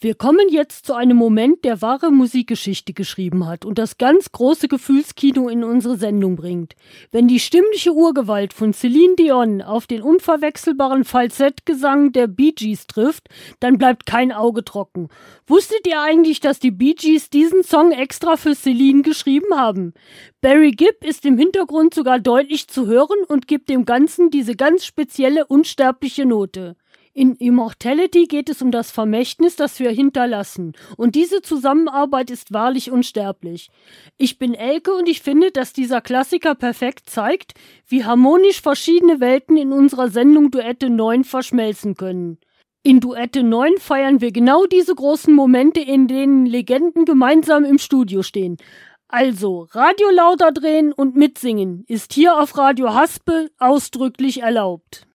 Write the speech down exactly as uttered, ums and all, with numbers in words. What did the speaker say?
Wir kommen jetzt zu einem Moment, der wahre Musikgeschichte geschrieben hat und das ganz große Gefühlskino in unsere Sendung bringt. Wenn die stimmliche Urgewalt von Celine Dion auf den unverwechselbaren Falsettgesang der Bee Gees trifft, dann bleibt kein Auge trocken. Wusstet ihr eigentlich, dass die Bee Gees diesen Song extra für Celine geschrieben haben? Barry Gibb ist im Hintergrund sogar deutlich zu hören und gibt dem Ganzen diese ganz spezielle, unsterbliche Note. In Immortality geht es um das Vermächtnis, das wir hinterlassen. Und diese Zusammenarbeit ist wahrlich unsterblich. Ich bin Elke und ich finde, dass dieser Klassiker perfekt zeigt, wie harmonisch verschiedene Welten in unserer Sendung Duette neun verschmelzen können. In Duette neun feiern wir genau diese großen Momente, in denen Legenden gemeinsam im Studio stehen. Also, Radio lauter drehen und mitsingen ist hier auf Radio Haspel ausdrücklich erlaubt.